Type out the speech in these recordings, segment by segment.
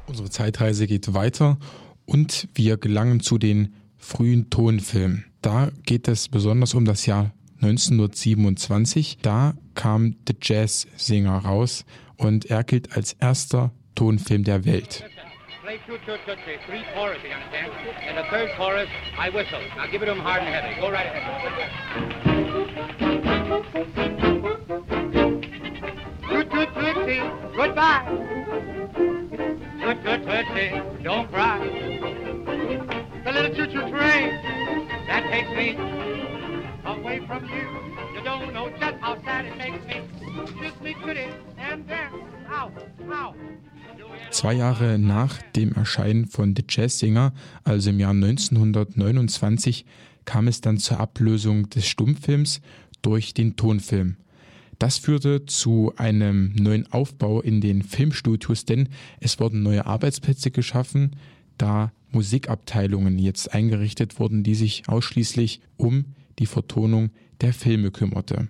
Unsere Zeitreise geht weiter und wir gelangen zu den frühen Tonfilmen. Da geht es besonders um das Jahr 1927. Da kam The Jazz Singer raus und er gilt als erster Tonfilm der Welt. Play toot toot toot, three choruses, you understand? And the third chorus, I whistle. Now give it to him hard and heavy. Go right ahead. Toot toot tootsie, goodbye. Toot toot tootsie, don't cry. The little choo choo train that takes me away from you. You don't know just how sad it makes me. Kiss me goodie and then, ow, ow. 2 Jahre nach dem Erscheinen von The Jazz Singer, also im Jahr 1929, kam es dann zur Ablösung des Stummfilms durch den Tonfilm. Das führte zu einem neuen Aufbau in den Filmstudios, denn es wurden neue Arbeitsplätze geschaffen, da Musikabteilungen jetzt eingerichtet wurden, die sich ausschließlich um die Vertonung der Filme kümmerte.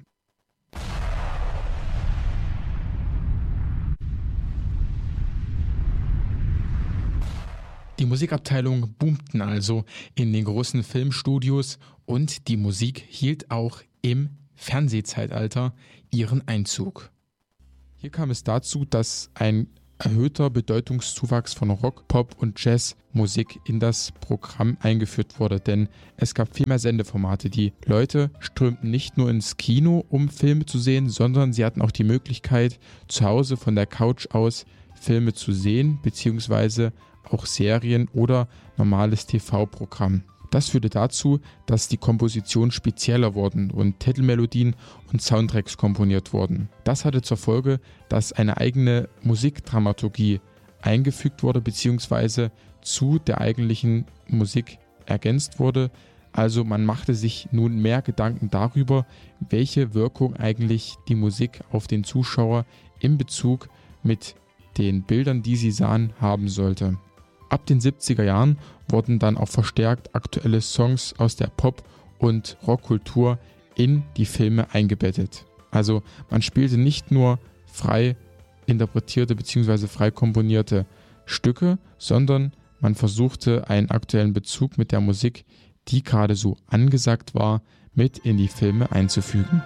Die Musikabteilungen boomten also in den großen Filmstudios und die Musik hielt auch im Fernsehzeitalter ihren Einzug. Hier kam es dazu, dass ein erhöhter Bedeutungszuwachs von Rock, Pop und Jazzmusik in das Programm eingeführt wurde, denn es gab viel mehr Sendeformate. Die Leute strömten nicht nur ins Kino, um Filme zu sehen, sondern sie hatten auch die Möglichkeit, zu Hause von der Couch aus Filme zu sehen, beziehungsweise auch Serien oder normales TV-Programm. Das führte dazu, dass die Kompositionen spezieller wurden und Titelmelodien und Soundtracks komponiert wurden. Das hatte zur Folge, dass eine eigene Musikdramaturgie eingefügt wurde bzw. zu der eigentlichen Musik ergänzt wurde. Also man machte sich nun mehr Gedanken darüber, welche Wirkung eigentlich die Musik auf den Zuschauer in Bezug mit den Bildern, die sie sahen, haben sollte. Ab den 70er Jahren wurden dann auch verstärkt aktuelle Songs aus der Pop- und Rockkultur in die Filme eingebettet. Also man spielte nicht nur frei interpretierte bzw. frei komponierte Stücke, sondern man versuchte einen aktuellen Bezug mit der Musik, die gerade so angesagt war, mit in die Filme einzufügen.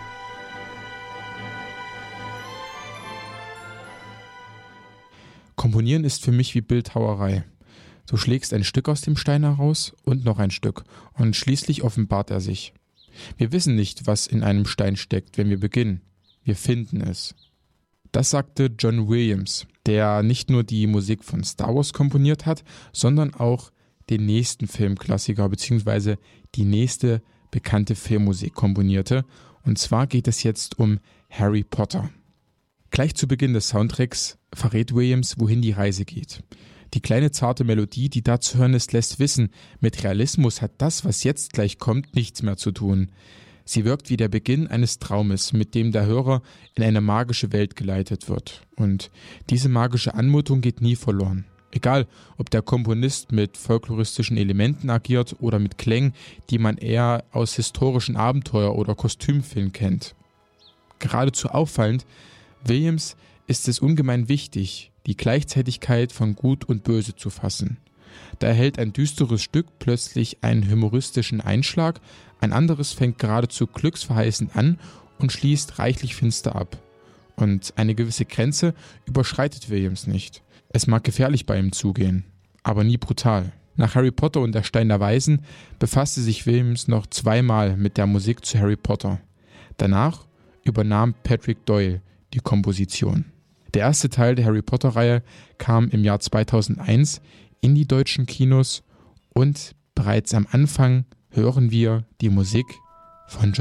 Komponieren ist für mich wie Bildhauerei. Du schlägst ein Stück aus dem Stein heraus und noch ein Stück und schließlich offenbart er sich. Wir wissen nicht, was in einem Stein steckt, wenn wir beginnen. Wir finden es. Das sagte John Williams, der nicht nur die Musik von Star Wars komponiert hat, sondern auch den nächsten Filmklassiker bzw. die nächste bekannte Filmmusik komponierte. Und zwar geht es jetzt um Harry Potter. Gleich zu Beginn des Soundtracks verrät Williams, wohin die Reise geht. Die kleine zarte Melodie, die da zu hören ist, lässt wissen, mit Realismus hat das, was jetzt gleich kommt, nichts mehr zu tun. Sie wirkt wie der Beginn eines Traumes, mit dem der Hörer in eine magische Welt geleitet wird. Und diese magische Anmutung geht nie verloren. Egal, ob der Komponist mit folkloristischen Elementen agiert oder mit Klängen, die man eher aus historischen Abenteuer- oder Kostümfilmen kennt. Geradezu auffallend, Williams ist es ungemein wichtig, die Gleichzeitigkeit von Gut und Böse zu fassen. Da erhält ein düsteres Stück plötzlich einen humoristischen Einschlag, ein anderes fängt geradezu glücksverheißend an und schließt reichlich finster ab. Und eine gewisse Grenze überschreitet Williams nicht. Es mag gefährlich bei ihm zugehen, aber nie brutal. Nach Harry Potter und der Stein der Weisen befasste sich Williams noch 2-mal mit der Musik zu Harry Potter. Danach übernahm Patrick Doyle die Komposition. Der erste Teil der Harry Potter-Reihe kam im Jahr 2001 in die deutschen Kinos und bereits am Anfang hören wir die Musik von